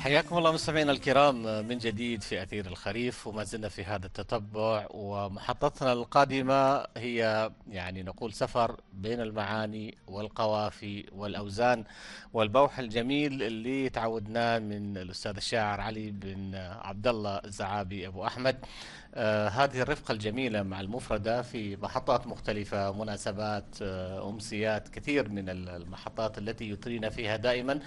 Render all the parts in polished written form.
حياكم الله مستمعينا الكرام من جديد في أثير الخريف، وما زلنا في هذا التتبع. ومحطتنا القادمة هي نقول سفر بين المعاني والقوافي والأوزان والبوح الجميل اللي تعودناه من الأستاذ الشاعر علي بن عبد الله الزعابي أبو أحمد. هذه الرفقة الجميلة مع المفردة في محطات مختلفة، مناسبات، أمسيات، كثير من المحطات التي يطرينا فيها دائما.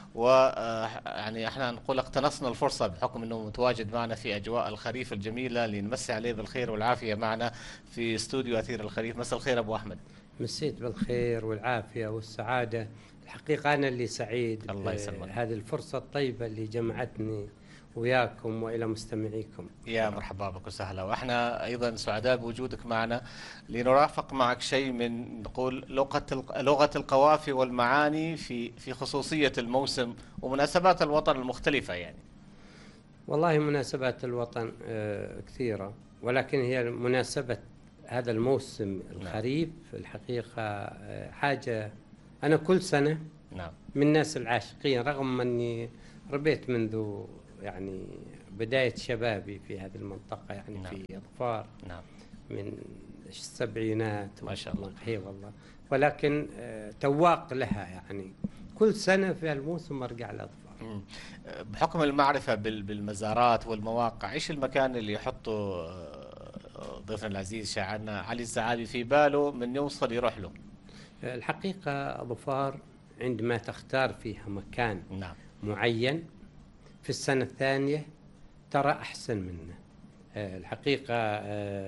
احنا نقول اقتنصنا الفرصة بحكم انه متواجد معنا في اجواء الخريف الجميلة لنمسي عليه بالخير والعافية معنا في استوديو اثير الخريف. مساء الخير ابو احمد. مسيت بالخير والعافية والسعادة. الحقيقة أنا اللي سعيد. الله يسلمك. هذه الفرصة الطيبة اللي جمعتني وياكم وإلى مستمعيكم. يا مرحبا بك وسهلا، واحنا ايضا سعداء بوجودك معنا لنرافق معك شيء من نقول لغة القوافي والمعاني في خصوصية الموسم ومناسبات الوطن المختلفة والله مناسبات الوطن كثيرة، ولكن هي مناسبة هذا الموسم الخريف الحقيقة حاجة. أنا كل سنة من الناس العاشقين، رغم أني ربيت منذ بداية شبابي في هذه المنطقة في أظفار من السبعينات ما شاء الله. هي والله، ولكن تواق لها كل سنة في الموسم أرجع لأظفار. بحكم المعرفة بالمزارات والمواقع، إيش المكان اللي يحطه ضيفنا العزيز شاعرنا علي الزعابي في باله من يوصل يروح له؟ الحقيقة ظفار عندما تختار فيها مكان معين في السنة الثانية ترى أحسن منه. الحقيقة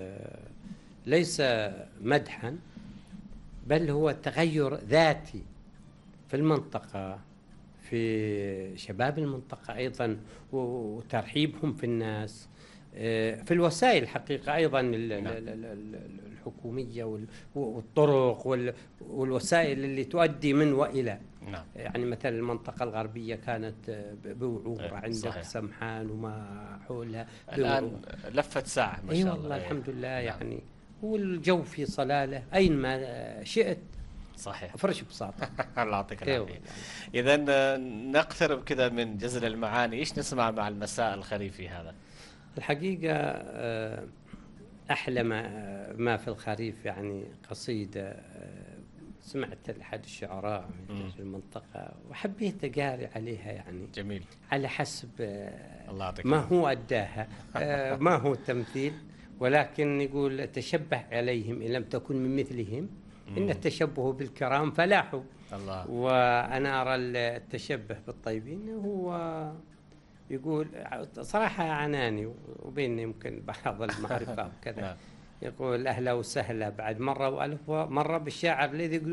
ليس مدحا، بل هو تغير ذاتي في المنطقة، في شباب المنطقة أيضا، وترحيبهم في الناس، في الوسائل الحقيقة أيضا الحكومية والطرق والوسائل اللي تؤدي من وإلى. مثلا المنطقة الغربية كانت بوعورة، عندك صحيح. سمحان وما حولها، الآن لفت ساعة ما شاء الله. والله الحمد لله. والجو في صلالة أينما شئت. صحيح. فرش بساطة. الله يعطيك العافية. إذا نقترب كده من جزر المعاني، إيش نسمع مع المساء الخريفي هذا؟ الحقيقة أحلى ما في الخريف قصيدة سمعت لأحد الشعراء من المنطقة وحبيت أقاري عليها جميل، على حسب الله يعطيك ما هو أداها. ما هو تمثيل، ولكن يقول تشبه عليهم إن لم تكن من مثلهم، إن التشبه بالكرام فلاح. الله. وأنا أرى التشبه بالطيبين هو يقول صراحة عناني وبيني يمكن بعض المعرفة وكذا. يقول أهلا وسهلا بعد مرة وألف مرة بالشاعر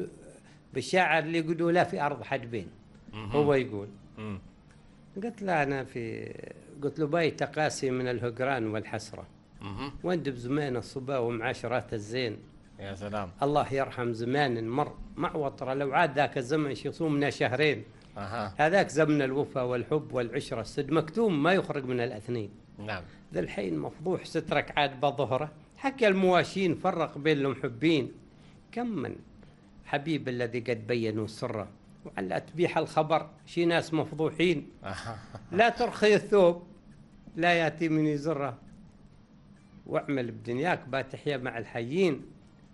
اللي يقولوا لا في أرض حدبين. هو يقول قلت له قلت له باي تقاسي من الهجران والحسرة، واندب زمان الصبا ومعاشرات الزين. يا سلام. الله يرحم زمان مر مع وطرة، لو عاد ذاك الزمن يصومنا شهرين. هذاك زمن الوفا والحب والعشرة، السد مكتوم ما يخرج من الأثنين. نعم. ذا الحين مفضوح سترك عاد بظهره، حكى المواشين فرق بين المحبين. كم من حبيب الذي قد بينوا سره، وعلى تبيح الخبر شي ناس مفضوحين. لا ترخي الثوب لا يأتي من يزره، واعمل بدنياك باتحيا مع الحيين،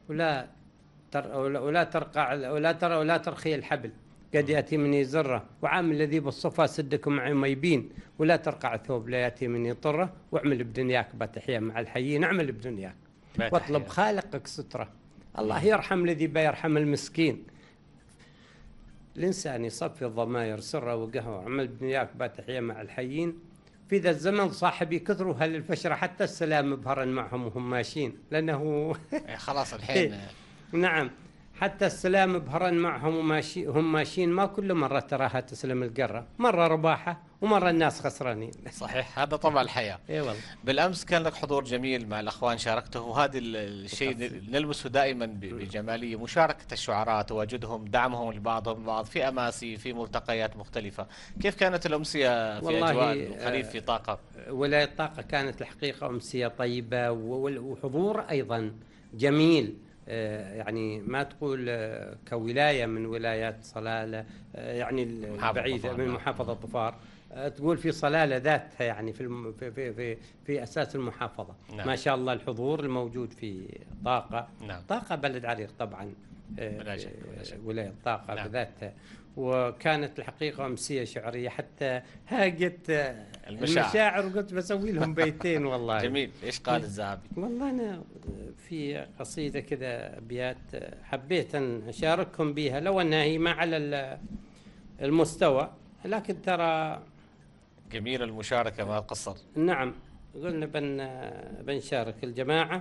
ولا ترخي الحبل قد يأتي من يزره، وعامل الذي بالصفا سدك مع ما يبين، ولا ترقع ثوب لا يأتي من يطره، واعمل بدنياك باتحيا مع الحيين. اعمل بدنياك واطلب خالقك ستره، الله يرحم الذي بيرحم المسكين. الإنسان يصفي الضمائر سره وقهوه، عمل بدنياك باتحيا مع الحيين. في ذا الزمن صاحبي كثروا هل الفشرة، حتى السلام بهرا معهم وهم ماشيين، لأنه خلاص الحين. نعم، حتى السلام بهرا معهم هم ماشيين، ما كل مرة تراها تسلم القرة، مرة رباحة ومرة الناس خسرانين. صحيح، هذا طبع الحياة. والله. بالأمس كان لك حضور جميل مع الأخوان شاركته، وهذا الشيء نلمسه دائما بجمالية، مشاركة الشعراء، تواجدهم، دعمهم لبعضهم البعض في أماسي، في ملتقيات مختلفة. كيف كانت الأمسية في أجواء الخريف في طاقة؟ ولاية طاقة كانت الحقيقة أمسية طيبة، وحضور أيضا جميل، يعني ما تقول كولاية من ولايات صلالة، يعني البعيدة من محافظة ظفار، تقول في صلالة ذاتها يعني في أساس المحافظة. نعم. ما شاء الله الحضور الموجود في طاقة. نعم. طاقة بلد عريق طبعا، بلا شك بلا شك. ولاية طاقة نعم. بذاتها. وكانت الحقيقة أمسية شعرية، حتى هاجت المشاعر وقلت بسوي لهم بيتين والله. جميل. إيش قال الزعبي؟ والله أنا في قصيدة كذا أبيات حبيت أن أشارككم بها، لو أنها هي ما على المستوى، لكن ترى جميل المشاركة ما قصر. نعم، قلنا بنشارك الجماعة.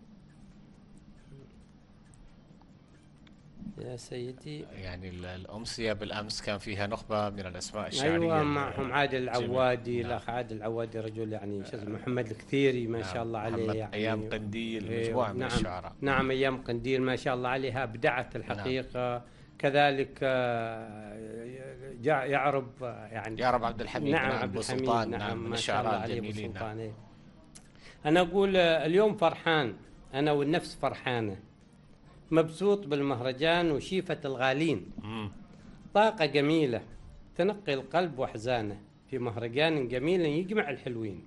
يا سيدي، يعني الأمسية بالأمس كان فيها نخبة من الأسماء الشعرية. أيوة، معهم عادل العوادي. الأخ عادل العوادي رجل يعني محمد الكثيري ما شاء الله عليه، يعني أيام قنديل، مجموعة من الشعراء. نعم، أيام قنديل ما شاء الله عليها أبدعت الحقيقة. نعم. كذلك يعرب يعني يعرب عبد الحميد. نعم، عبد الحميد. نعم، من ما شاء الله عليه الجميلين. نعم. أنا أقول اليوم فرحان أنا والنفس فرحانة، مبسوط بالمهرجان وشيفة الغالين. طاقة جميلة تنقي القلب وأحزانه، في مهرجان جميل يجمع الحلوين.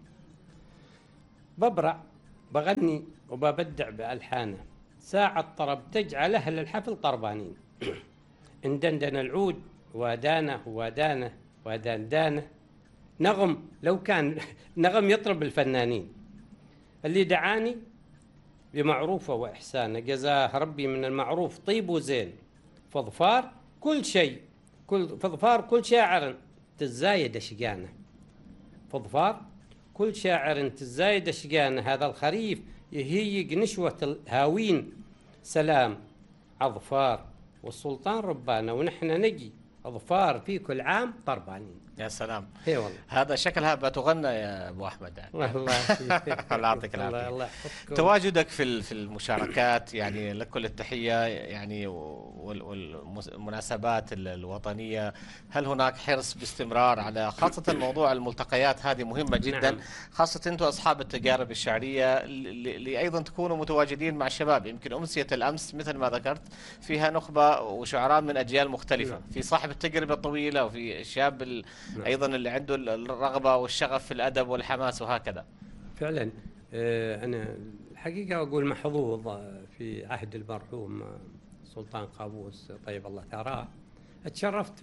ببرع بغني وببدع بألحانه، ساعة طرب تجعل أهل الحفل طربانين. اندندن العود وادانه وادانه وداندانه، نغم لو كان نغم يطرب الفنانين. اللي دعاني بمعروفه وإحسانه، جزاه ربي من المعروف طيب وزين. فظفار كل شيء، فظفار كل شاعر تزايد أشقانه. فظفار كل شاعر تزايد أشقانه، هذا الخريف يهيج نشوة الهاوين. سلام عظفار والسلطان ربانا، ونحن نجي أظفار في كل عام طربانين. يا سلام. اي والله، هذا شكلها بتغنى يا ابو احمد يعني. والله الله يعطيك العافيه. الله تواجدك في المشاركات يعني لك كل التحيه يعني، والمناسبات الوطنيه، هل هناك حرص باستمرار على خاصه موضوع الملتقيات؟ هذه مهمه جدا. نعم. خاصه انتم اصحاب التجارب الشعريه اللي ايضا تكونوا متواجدين مع الشباب. يمكن امسيه الامس مثل ما ذكرت فيها نخبه وشعراء من اجيال مختلفه. نعم. في صاحب التجربه الطويله وفي الشاب نعم. أيضا اللي عنده الرغبة والشغف في الأدب والحماس وهكذا. فعلا أنا الحقيقة أقول محظوظ في عهد المرحوم سلطان قابوس طيب الله ثراه، اتشرفت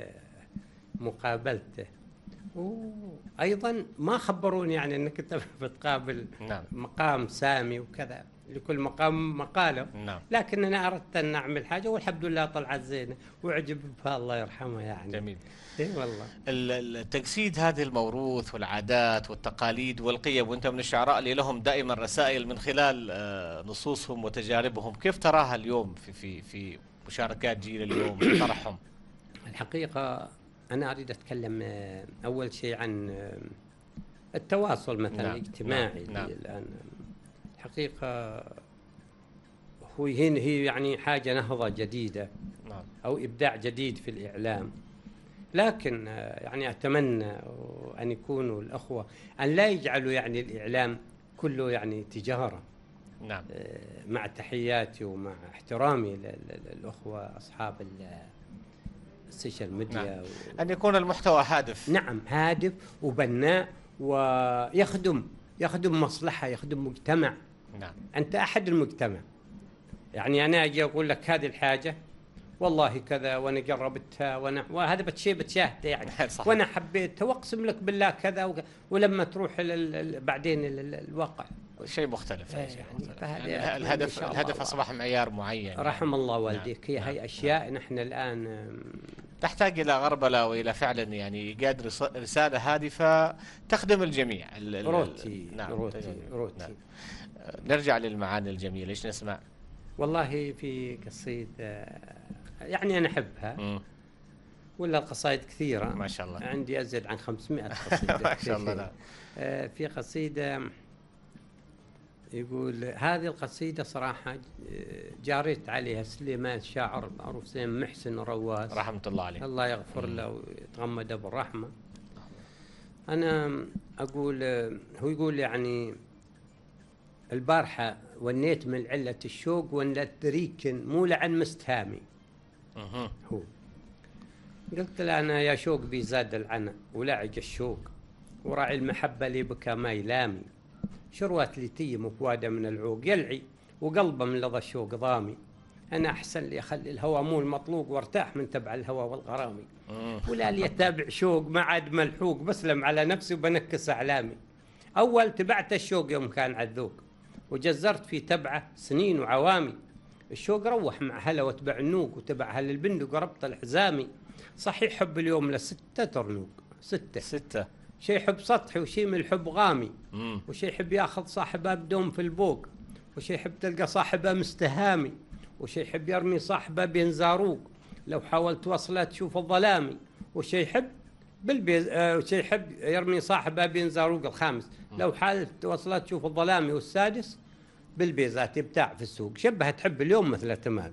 بمقابلته، وأيضا ما خبروني يعني أنك أنت بتقابل. نعم. مقام سامي وكذا، لكل مقام مقاله. نعم. لكن أنا أردت أن أعمل حاجة والحمد لله طلعت زينة وعجب بها الله يرحمه يعني. جميل. اي والله. التجسيد هذه الموروث والعادات والتقاليد والقيم، وانت من الشعراء اللي لهم دائما رسائل من خلال نصوصهم وتجاربهم، كيف تراها اليوم في مشاركات جيل اليوم وطرحهم؟ الحقيقة أنا أريد أتكلم أول شيء عن التواصل مثلا. نعم. الاجتماعي. نعم. الآن الحقيقة هي يعني حاجة نهضة جديدة. نعم. أو إبداع جديد في الإعلام، لكن يعني أتمنى أن يكونوا الأخوة أن لا يجعلوا يعني الإعلام كله يعني تجارة. نعم. مع تحياتي ومع احترامي للأخوة أصحاب السوشيال ميديا. نعم. أن يكون المحتوى هادف. نعم، هادف وبناء ويخدم مصلحة، يخدم مجتمع. نعم. أنت أحد المجتمع. يعني أنا أجي أقول لك هذه الحاجة والله كذا وأنا جربتها وهذا بتشاهده يعني. وأنا حبيتها وأقسم لك بالله كذا ولما تروح بعدين الواقع شيء مختلف. يعني الهدف أصبح معيار معين. رحم الله والديك. نعم. هي أشياء نحن الآن تحتاج إلى غربلة وإلى فعلا يعني إيجاد رسالة هادفة تخدم الجميع. روتي. نعم. روتي. نعم. نرجع للمعاني الجميلة. إيش نسمع؟ والله في قصيدة يعني أنا أحبها. ولا القصائد كثيرة ما شاء الله. عندي أزيد عن 500 قصيدة. ما شاء الله. في قصيدة يقول، هذه القصيدة صراحة جاريت عليها سليمان الشاعر المعروف سليمان محسن رواس رحمة الله عليه. الله يغفر له ويتغمده بالرحمة. أنا أقول هو يقول يعني البارحة ونيت من علة الشوق ونت ريكن مو لعن مستهامي. هو قلت له أنا يا شوق بي زاد العنا ولعج الشوق، وراعي المحبة لي بكى ما يلامي، شروات لي تيم وفوادة من العوق يلعي، وقلبه من لظى الشوق ضامي. أنا أحسن لي أخلي الهوى مو المطلوق، وارتاح من تبع الهوى والغرامي، ولا لي أتابع شوق ما عاد ملحوق، بسلم على نفسي وبنكس أعلامي. أول تبعت الشوق يوم كان عذوق، وجزرت في تبعه سنين وعوامي. الشوق روح مع هلا وتبع النوق، وتبع هل البندق وربط الحزامي. صحيح حب اليوم لستة ترنوق، ستة شي يحب سطحي، وشي من الحب غامي، وشي يحب ياخذ صاحبه بدوم في البوق، وشي يحب تلقى صاحبه مستهامي، وشي يحب يرمي صاحبه بين زاروق لو حاولت وصله تشوف الظلامي، وشي يحب وشي يحب يرمي صاحبه بين زاروق. الخامس لو حاولت وصله تشوف الظلامي. والسادس بالبيزات يبتاع في السوق، شبه تحب اليوم مثل تمامي.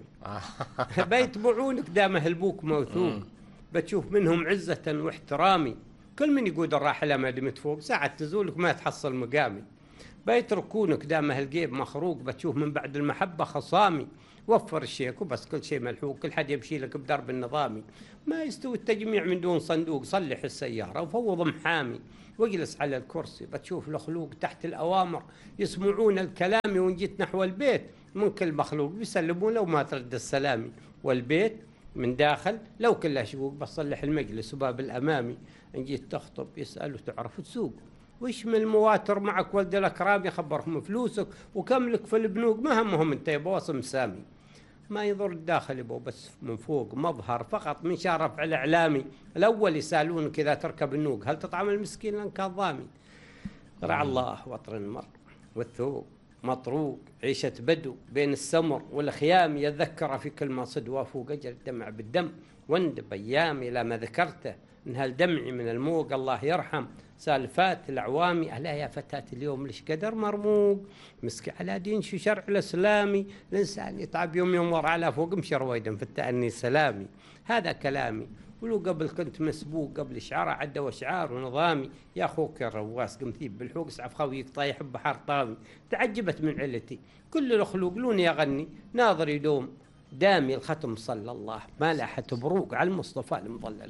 بيتبعونك دامه البوك موثوق، بتشوف منهم عزة واحترامي. كل من يقود الراحلة ما دمت فوق، ساعة تزولك ما تحصل مقامي. بيتركونك دامه القيب مخروق، بتشوف من بعد المحبة خصامي. وفر الشيك وبس كل شيء ملحوق، كل حد يمشي لك بدرب النظامي. ما يستوي التجميع من دون صندوق، صلح السيارة وفوض محامي، واجلس على الكرسي بتشوف الخلوق تحت الأوامر، يسمعون الكلام. وإن جيت نحو البيت من كل مخلوق، بيسلمون لو ما ترد السلامي. والبيت من داخل لو كله شقوق، بصلح المجلس وباب الأمامي. إن جيت تخطب يسألوا تعرف تسوق، وش من المواتر معك ولد الأكرام، يخبرهم فلوسك وكم لك في البنوك. ما همهم انت يا بواسم سامي، ما يضر الداخل يبو بس من فوق مظهر فقط من شرف على إعلامي. الأول يسألونك إذا تركب النوق هل تطعم المسكين لأن كان ضامي. رعى الله وطر المر والثوب مطروق، عيشة بدو بين السمر والخيام. يذكر في كل ما صد وافوق، أجل الدمع بالدم واندب أيامي إلى ما ذكرته. انهال دمعي من الموق الله يرحم سالفات الأعوامي. ألا يا فتاة اليوم ليش قدر مرموق، مسكي على دين شو شرع الإسلامي. الإنسان يتعب يوم ورا على فوق، مشي رويدا في التأني سلامي. هذا كلامي، ولو قبل كنت مسبوق، قبل إشعار عدى وإشعار ونظامي. يا أخوك يا الرواس قمثيب بالحوق، سعف خويك طايح بحر طامي. تعجبت من علتي كل الخلوق لوني أغني، ناظر يدوم دامي الختم صلى الله. ما لاحت بروق على المصطفى المضلل.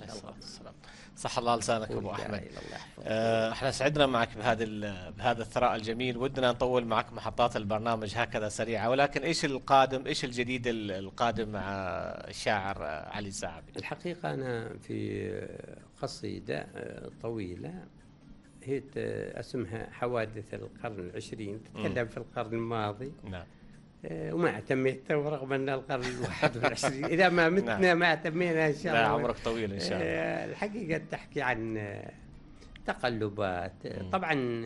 صح الله لسانك ابو احمد. احنا سعدنا معك بهذا الثراء الجميل، ودنا نطول معك محطات البرنامج هكذا سريعه، ولكن ايش القادم، ايش الجديد القادم مع الشاعر علي الزعبي؟ الحقيقه انا في قصيده طويله هي اسمها حوادث القرن العشرين، تتكلم في القرن الماضي. نعم. وما اعتميت، ورغم ان القرن 21 اذا ما متنا ما اعتمينا ان شاء الله. لا عمرك طويل ان شاء الله. الحقيقه تحكي عن تقلبات طبعا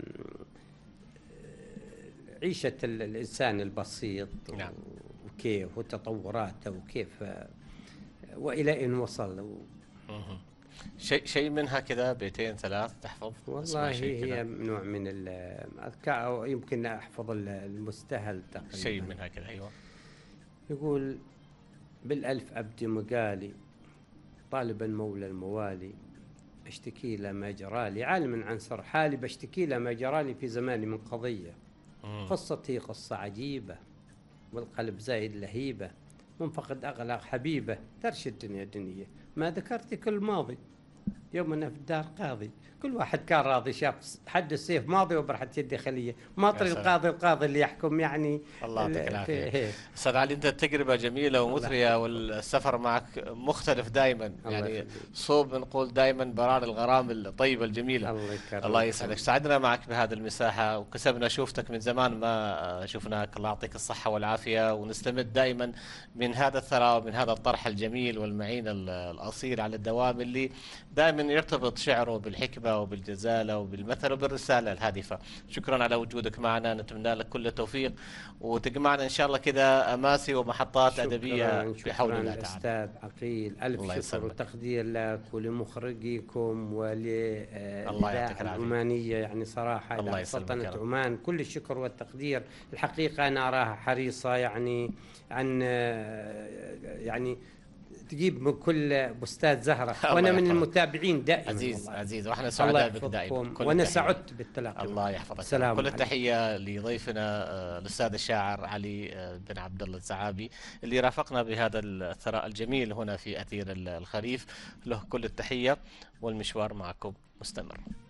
عيشه الانسان البسيط. نعم. وكيف وتطوراته وكيف والى ان وصل. شيء منها كذا بيتين ثلاث تحفظ؟ والله هي نوع من الأذكار، أو يمكن أحفظ المستهل تقريبا. شيء منها كذا. أيوة. يقول بالألف أبدي مقالي، طالبا مولى الموالي، اشتكي له ما جرالي، عالم عن سر حالي، بشتكي له ما جرالي في زماني من قضية. قصتي قصة عجيبة، والقلب زايد لهيبة، منفقد أغلى حبيبة، ترشد الدنيا دنيا. ما ذكرت كل ماضي، يومنا في الدار قاضي. كل واحد كان راضي، شاف حد السيف ماضي وبرحت يدي خليه، ماطري القاضي اللي يحكم يعني. الله يعطيك العافيه استاذ علي. انت تجربه جميله ومثريه، والسفر معك مختلف دائما، يعني صوب نقول دائما برار الغرام الطيبه الجميله. الله يسعدك. سعدنا معك بهذه المساحه، وكسبنا شوفتك من زمان ما شفناك. الله يعطيك الصحه والعافيه، ونستمد دائما من هذا الثراء ومن هذا الطرح الجميل والمعين الاصيل على الدوام، اللي دائما يرتبط شعره بالحكمه وبالجزالة وبالمثل وبالرسالة الهادفة. شكرا على وجودك معنا، نتمنى لك كل التوفيق، وتجمعنا إن شاء الله كذا أماسي ومحطات أدبية بحول الله تعالى. أستاذ عقيل، ألف شكر وتقدير لك ولمخرجيكم وللإذاعة العمانية، يعني صراحة إلى سلطنة عمان كل الشكر والتقدير. الحقيقة أنا أراها حريصة يعني عن يعني تجيب من كل بستان زهرة، الله وأنا من يحفظك. المتابعين دائما عزيز والله. عزيز، واحنا الله سعداء بك دائما. يحفظكم، كل وأنا التحية. سعدت بالتلاقي الله معكم. يحفظك. السلام كل عليكم. التحية لضيفنا الأستاذ الشاعر علي بن عبد الله الزعابي اللي رافقنا بهذا الثراء الجميل هنا في أثير الخريف. له كل التحية، والمشوار معكم مستمر.